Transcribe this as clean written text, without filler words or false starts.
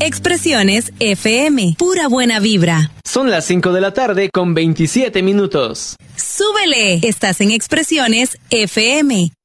Expresiones FM, pura buena vibra. Son las 5 de la tarde con 27 minutos. ¡Súbele! Estás en Expresiones FM.